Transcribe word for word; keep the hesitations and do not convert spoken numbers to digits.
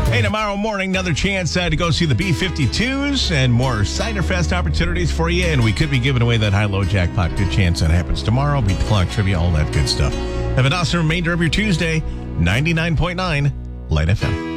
Hey, tomorrow morning, another chance uh, to go see the B fifty-twos and more Cider Fest opportunities for you. And we could be giving away that high-low jackpot. Good chance that happens tomorrow. Beat the clock trivia, all that good stuff. Have an awesome remainder of your Tuesday. ninety-nine point nine Light F M.